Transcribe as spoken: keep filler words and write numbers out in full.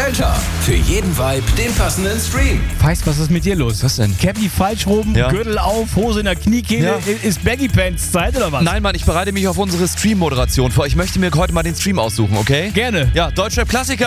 Falscher. Für jeden Vibe den passenden Stream. Feist, was ist mit dir los? Was denn? Cappy falsch rum, Ja. Gürtel auf, Hose in der Kniekehle. Ja. Ist Baggy Pants Zeit oder was? Nein, Mann, ich bereite mich auf unsere Stream-Moderation vor. Ich möchte mir heute mal den Stream aussuchen, okay? Gerne. Ja, Deutschrap-Klassiker.